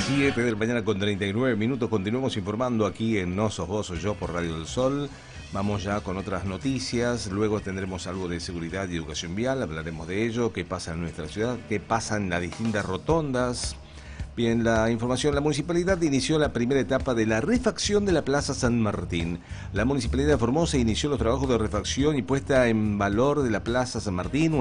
7 de la mañana con 39 minutos. Continuamos informando aquí en No Sos Vos o Yo por Radio del Sol. Vamos ya con otras noticias. Luego tendremos algo de seguridad y educación vial. Hablaremos de ello, qué pasa en nuestra ciudad, qué pasa en las distintas rotondas. Bien, la información. La municipalidad inició la primera etapa de la refacción de la Plaza San Martín. La municipalidad de Formosa inició los trabajos de refacción y puesta en valor de la Plaza San Martín,